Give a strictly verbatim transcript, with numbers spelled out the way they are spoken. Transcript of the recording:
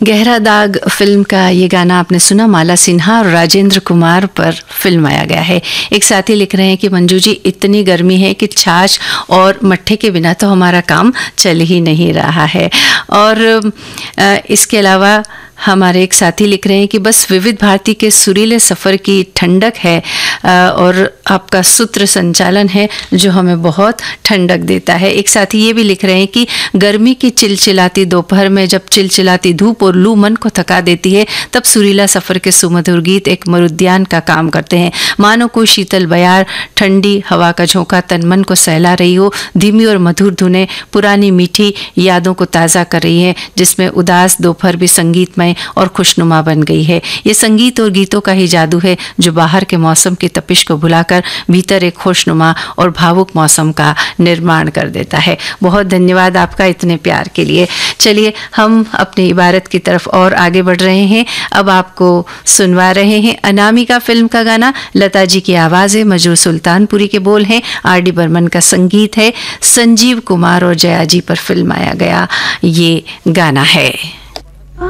गहरा दाग फिल्म का ये गाना आपने सुना, माला सिन्हा और राजेंद्र कुमार पर फिल्माया गया है। एक साथी लिख रहे हैं कि मंजू जी इतनी गर्मी है कि छाछ और मट्ठे के बिना तो हमारा काम चल ही नहीं रहा है। और इसके अलावा हमारे एक साथी लिख रहे हैं कि बस विविध भारती के सुरीले सफ़र की ठंडक है और आपका सूत्र संचालन है जो हमें बहुत ठंडक देता है। एक साथी ये भी लिख रहे हैं कि गर्मी की चिलचिलाती दोपहर में जब चिलचिलाती धूप और लू मन को थका देती है, तब सुरीला सफ़र के सुमधुर गीत एक मरुद्यान का काम करते हैं। मानो कोई शीतल बयार ठंडी हवा का झोंका तन मन को सहला रही हो। धीमी और मधुर धुनें पुरानी मीठी यादों को ताज़ा कर रही हैं, जिसमें उदास दोपहर भी संगीतमय और खुशनुमा बन गई है। ये संगीत और गीतों का ही जादू है जो बाहर के मौसम की तपिश को भुलाकर भीतर एक खुशनुमा और भावुक मौसम का निर्माण कर देता है। बहुत धन्यवाद आपका इतने प्यार के लिए। चलिए हम अपनी इबारत की तरफ और आगे बढ़ रहे हैं। अब आपको सुनवा रहे हैं अनामिका फिल्म का गाना। लता जी की आवाज़ है, मजरू सुल्तानपुरी के बोल हैं, आर डी बर्मन का संगीत है, संजीव कुमार और जया जी पर फिल्माया गया ये गाना है।